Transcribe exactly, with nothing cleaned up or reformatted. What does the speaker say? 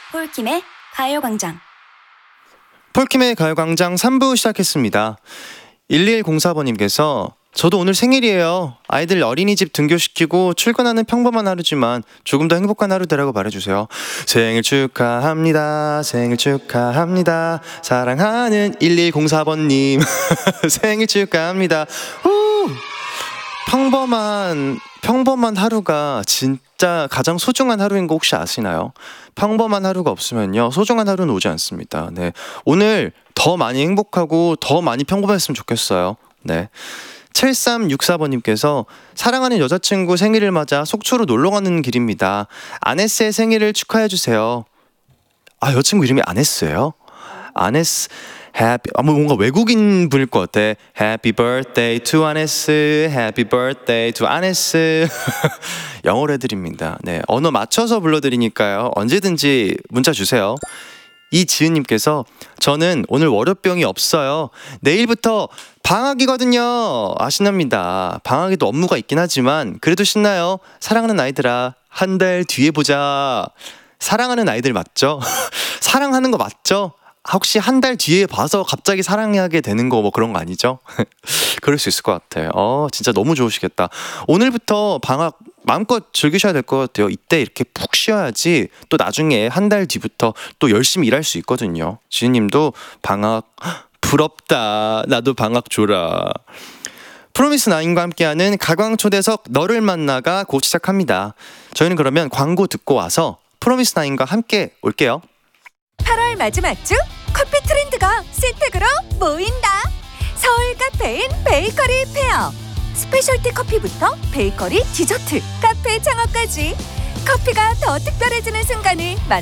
폴킴의 가요광장. 폴킴의 가요광장 삼 부 시작했습니다. 일일공사 번님께서 저도 오늘 생일이에요. 아이들 어린이집 등교시키고 출근하는 평범한 하루지만 조금 더 행복한 하루 되라고 말해주세요. 생일 축하합니다. 생일 축하합니다. 사랑하는 일일공사 번님 생일 축하합니다. 후! 평범한 평범한 하루가 진짜 가장 소중한 하루인 거 혹시 아시나요? 평범한 하루가 없으면요 소중한 하루는 오지 않습니다. 네, 오늘 더 많이 행복하고 더 많이 평범했으면 좋겠어요. 네. 칠삼육사 번님께서 사랑하는 여자친구 생일을 맞아 속초로 놀러가는 길입니다. 아네스의 생일을 축하해주세요. 아, 여자친구 이름이 아네스예요? 아네스 해피, 아, 뭔가 외국인 분일 것 같아. Happy birthday to 아네스, Happy birthday to 아네스. 영어로 해드립니다. 네, 언어 맞춰서 불러드리니까요 언제든지 문자 주세요. 이지은님께서 저는 오늘 월요병이 없어요. 내일부터 방학이거든요. 아, 신납니다. 방학에도 업무가 있긴 하지만 그래도 신나요. 사랑하는 아이들아, 한 달 뒤에 보자. 사랑하는 아이들 맞죠? 사랑하는 거 맞죠? 혹시 한 달 뒤에 봐서 갑자기 사랑하게 되는 거 뭐 그런 거 아니죠? 그럴 수 있을 것 같아요. 어, 진짜 너무 좋으시겠다. 오늘부터 방학 마음껏 즐기셔야 될 것 같아요. 이때 이렇게 푹 쉬어야지 또 나중에 한 달 뒤부터 또 열심히 일할 수 있거든요. 지은님도 방학 부럽다. 나도 방학 줘라. 프로미스 나인과 함께하는 가광초대석 너를 만나가 곧 시작합니다. 저희는 그러면 광고 듣고 와서 프로미스 나인과 함께 올게요. 팔월 마지막 주 커피 트렌드가 신택으로 모인다. 서울 카페인 베이커리 페어. 스페셜티 커피부터 베이커리, 디저트, 카페 창업까지 커피가 더 특별해지는 순간을 만